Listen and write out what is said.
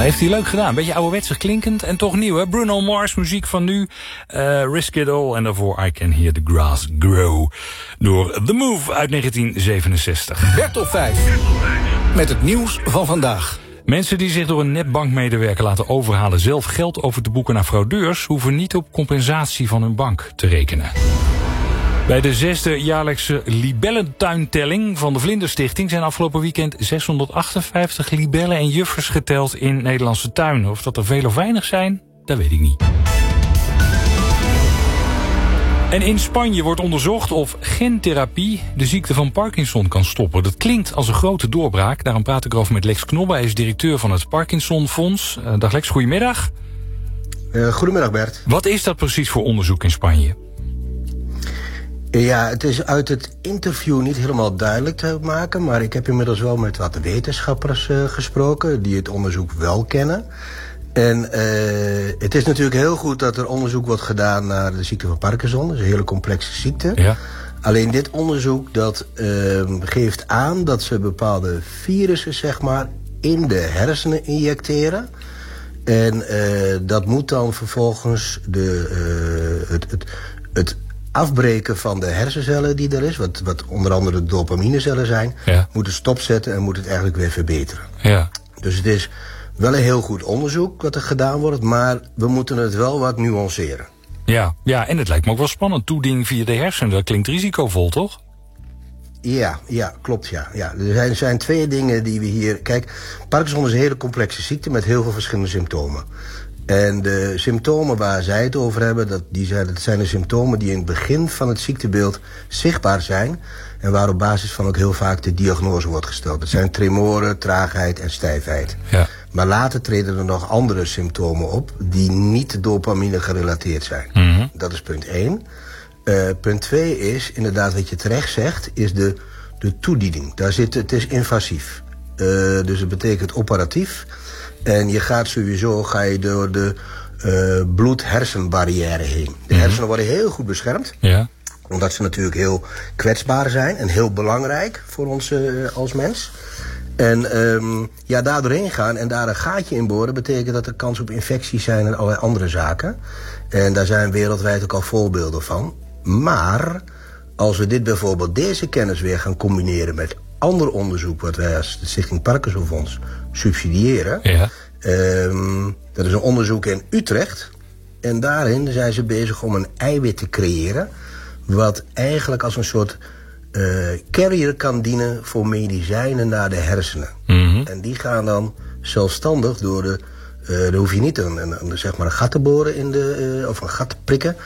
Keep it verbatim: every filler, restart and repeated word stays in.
heeft hij leuk gedaan. Beetje ouderwetsig klinkend en toch nieuw, hè? Bruno Mars, muziek van nu. Uh, Risk It All en daarvoor I Can Hear the Grass Grow. Door The Move uit negentien zevenenzestig. Bertop vijf. Met het nieuws van vandaag. Mensen die zich door een netbankmedewerker laten overhalen zelf geld over te boeken naar fraudeurs, hoeven niet op compensatie van hun bank te rekenen. Bij de zesde jaarlijkse libellentuintelling van de Vlinderstichting zijn afgelopen weekend zeshonderdachtenvijftig libellen en juffers geteld in Nederlandse tuinen. Of dat er veel of weinig zijn, dat weet ik niet. En in Spanje wordt onderzocht of gentherapie de ziekte van Parkinson kan stoppen. Dat klinkt als een grote doorbraak. Daarom praat ik erover met Lex Knobbe. Hij is directeur van het Parkinsonfonds. Uh, dag Lex, goedemiddag. Uh, goedemiddag Bert. Wat is dat precies voor onderzoek in Spanje? Ja, het is uit het interview niet helemaal duidelijk te maken, maar ik heb inmiddels wel met wat wetenschappers uh, gesproken die het onderzoek wel kennen. En uh, het is natuurlijk heel goed dat er onderzoek wordt gedaan naar de ziekte van Parkinson. Dat is een hele complexe ziekte. Ja. Alleen dit onderzoek dat uh, geeft aan dat ze bepaalde virussen zeg maar in de hersenen injecteren. En uh, dat moet dan vervolgens de, uh, het, het, het afbreken van de hersencellen die er is, wat, wat onder andere de dopaminecellen zijn, ja. moet het stopzetten en moet het eigenlijk weer verbeteren. Ja. Dus het is wel een heel goed onderzoek wat er gedaan wordt, maar we moeten het wel wat nuanceren. Ja, ja, en het lijkt me ook wel spannend. Toediening via de hersenen, dat klinkt risicovol, toch? Ja, ja, klopt, ja. ja. Er zijn, zijn twee dingen die we hier... Kijk, Parkinson is een hele complexe ziekte met heel veel verschillende symptomen. En de symptomen waar zij het over hebben, dat, die zijn, dat zijn de symptomen die in het begin van het ziektebeeld zichtbaar zijn. En waar op basis van ook heel vaak de diagnose wordt gesteld. Dat zijn tremoren, traagheid en stijfheid. Ja. Maar later treden er nog andere symptomen op die niet dopamine gerelateerd zijn. Mm-hmm. Dat is punt één. Uh, punt twee is, inderdaad wat je terecht zegt, is de, de toediening. Daar zit, het is invasief. Uh, dus het betekent operatief. En je gaat sowieso ga je door de uh, bloed-hersenbarrière heen. De Mm-hmm. hersenen worden heel goed beschermd. Ja. Omdat ze natuurlijk heel kwetsbaar zijn en heel belangrijk voor ons uh, als mens. En um, ja, daar doorheen gaan en daar een gaatje in boren betekent dat er kans op infecties zijn en allerlei andere zaken. En daar zijn wereldwijd ook al voorbeelden van. Maar als we dit bijvoorbeeld, deze kennis weer gaan combineren met ander onderzoek wat wij als de Stichting Parkinsonfonds subsidiëren. Ja. Um, dat is een onderzoek in Utrecht. En daarin zijn ze bezig om een eiwit te creëren wat eigenlijk als een soort uh, carrier kan dienen voor medicijnen naar de hersenen. Mm-hmm. En die gaan dan zelfstandig door de... Uh, dan hoef je niet een, een, een, zeg maar een gat te boren in de, uh, of een gat te prikken.